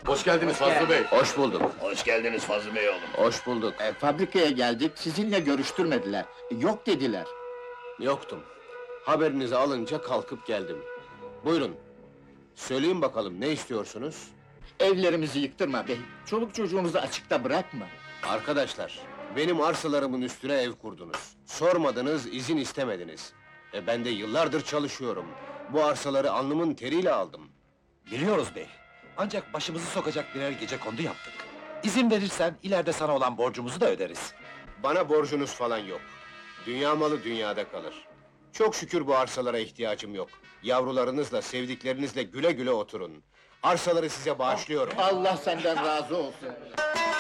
Hoş geldiniz Fazlı Bey. Hoş bulduk. Hoş geldiniz Fazlı Bey oğlum. Hoş bulduk. Fabrikaya geldik, sizinle görüştürmediler. Yok dediler. Yoktum. Haberinizi alınca kalkıp geldim. Buyurun. Söyleyin bakalım, ne istiyorsunuz? Evlerimizi yıktırma bey. Çoluk çocuğumuzu açıkta bırakma. Arkadaşlar, benim arsalarımın üstüne ev kurdunuz. Sormadınız, izin istemediniz. Ben de yıllardır çalışıyorum. Bu arsaları alnımın teriyle aldım. Biliyoruz bey. Ancak başımızı sokacak birer gecekondu yaptık. İzin verirsen ileride sana olan borcumuzu da öderiz. Bana borcunuz falan yok. Dünya malı dünyada kalır. Çok şükür bu arsalara ihtiyacım yok. Yavrularınızla, sevdiklerinizle güle güle oturun. Arsaları size bağışlıyorum. Allah senden razı olsun.